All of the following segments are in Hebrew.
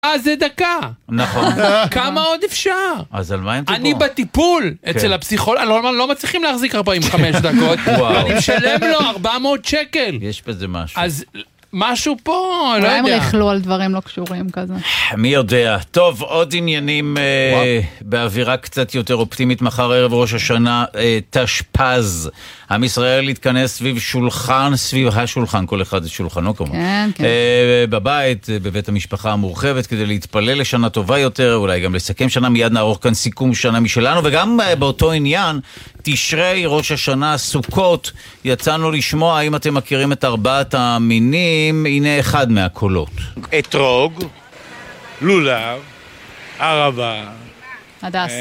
זה דקה. נכון. כמה עוד אפשר? אז על מה הם טיפול? אני בטיפול אצל הפסיכולוג, לא מצליחים להחזיק 45 דקות, ואני משלם לו 400 שקל. יש בזה משהו. אז משהו פה, לא אולי הם יודע. ריכלו על דברים לא קשורים כזה. מי יודע. טוב, עוד עניינים באווירה קצת יותר אופטימית. מחר ערב ראש השנה תשפ"ז. עם ישראל יתכנס סביב השולחן, כל אחד את שולחנו כמובן. כן, כן. בבית, בבית המשפחה המורחבת, כדי להתפלל לשנה טובה יותר, אולי גם לסכם שנה. מיד נערוך כאן סיכום שנה משלנו, וגם באותו עניין, תשרי, ראש השנה, סוכות, יצאנו לשמוע. האם אתם מכירים את ארבעת המינים? הנה אחד מהקולות. אתרוג, לולב, ערבה, הדס.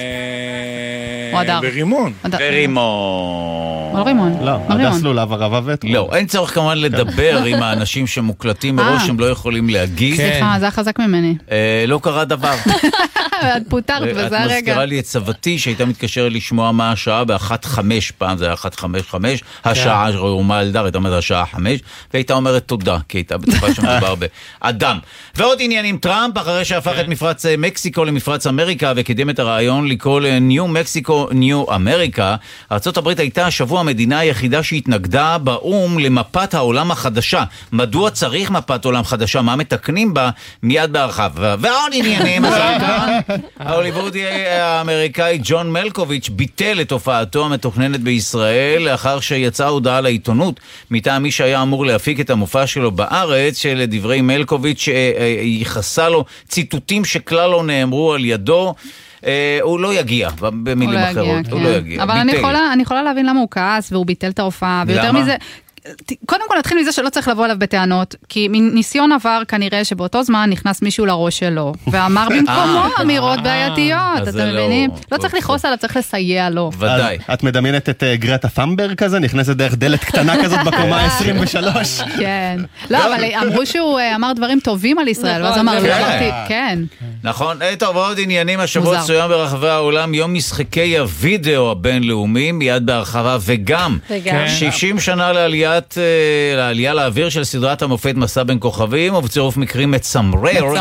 או הדר. ורימון. ורימון. או רימון. לא, הדס לולב, ערבה ואתרוג. לא, אין צורך כמובן לדבר עם האנשים שמוקלטים מראש, הם לא יכולים להגיד. סליחה, זה היה חזק ממני. לא קרה דבר. את פוטרת בזה את הרגע. מזכירה לי את סבתי שהייתה מתקשרת לשמוע מה השעה ב-1:05, פעם זה היה 1:55, השעה רומה אלדר, הייתה אומרת השעה 5, והייתה אומרת תודה, כי הייתה בטוחה שמדובר באדם. ועוד עניינים, טראמפ, אחרי שהפך את מפרץ מקסיקו למפרץ אמריקה, וקידם את הרעיון לקרוא ניו מקסיקו ניו אמריקה, ארצות הברית הייתה השבוע המדינה היחידה שהתנגדה באום למפת העולם החדשה. מדוע צריך מפת עולם חדשה? מה מתקנים בה? מיד בהרחבה. ועוד עניינים, ההוליוודי האמריקאי ג'ון מלקוביץ' ביטל את הופעתו המתוכננת בישראל לאחר שיצאה הודעה לעיתונות מטעם מי שהיה אמור להפיק את המופע שלו בארץ, שלדברי מלקוביץ' ייחסה לו ציטוטים שכלל לא נאמרו על ידו. הוא לא יגיע, במילים אחרות, הוא לא יגיע. אבל אני יכולה להבין למה הוא כעס והוא ביטל את ההופעה, ויותר מזה, קודם כל נתחיל מזה שלא צריך לבוא אליו בטענות, כי מניסיון עבר כנראה שבאותו זמן נכנס מישהו לראש שלו, ואמר במקומו אמירות בעייתיות, אתם מבינים? לא צריך לכעוס עליו, צריך לסייע לו. ודאי. את מדמיינת את גרטה פמברג כזה, נכנסת דרך דלת קטנה כזאת בקומה 23. כן. לא, אבל אמרו שהוא אמר דברים טובים על ישראל, ואז אמר, כן. נכון. טוב, עוד עניינים. השבוע צוין ברחבי העולם יום משחקי הוידאו הבינלאומי, מיד בהרחבה, וגם 60 שנה לעלייה לאוויר של סדרת המופת מסע בין כוכבים, ובצירוף מקרים מצמרר.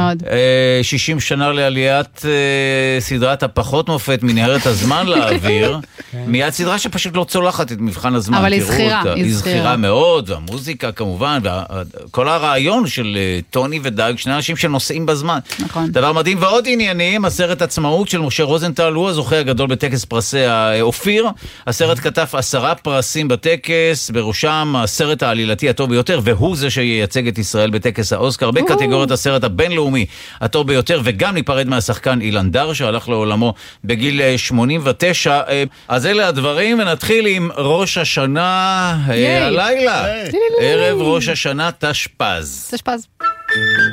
60 שנה לעליית סדרת הפחות מופת מנהרת הזמן לאוויר, מיד סדרה שפשוט לא צולחת את מבחן הזמן. אבל היא זכירה. היא זכירה מאוד, והמוזיקה כמובן, וכל הרעיון של טוני ודייג, שני אנשים שנוסעים בזמן. נכון. דבר מדהים. ועוד עניינים, הסרט עצמאות של משה רוזנטל, הוא הזוכה הגדול בטקס פרסי האופיר. הסרט כתב 10 פרסים בטקס, בראשם הסרט העלילתי הטוב ביותר, והוא זה שייצג את ישראל בטקס האוסקר, בקטגוריית הסרט הבינלאומי הטוב ביותר, וגם ניפרד מהשחקן אילן דר, שהלך לעולמו בגיל 89. אז אלה הדברים, ונתחיל עם ראש השנה הלילה. ערב ראש השנה תשפ"ז.